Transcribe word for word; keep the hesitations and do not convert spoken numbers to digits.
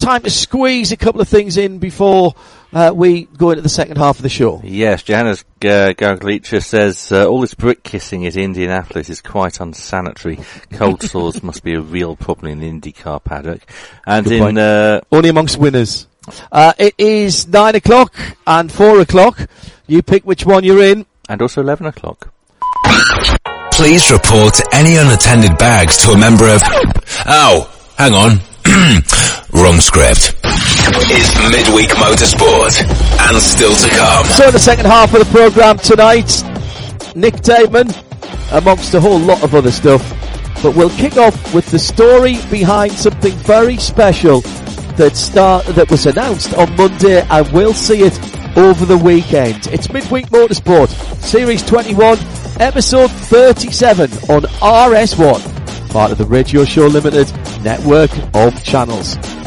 time to squeeze a couple of things in before uh, we go into the second half of the show. Yes, Johannes uh, Garglicha says uh, all this brick kissing at Indianapolis is quite unsanitary. Cold sores must be a real problem in the IndyCar paddock. And Good in uh, only amongst winners. Uh, it is nine o'clock and four o'clock. You pick which one you're in. And also eleven o'clock. Please report any unattended bags to a member of... Oh, hang on. Wrong script. It's Midweek Motorsport, and still to come. So in the second half of the programme tonight, Nick Damon, amongst a whole lot of other stuff. But we'll kick off with the story behind something very special that start that was announced on Monday, and we'll see it over the weekend. It's Midweek Motorsport, Series twenty-one, Episode thirty-seven on R S one, part of the Radio Show Limited network of channels.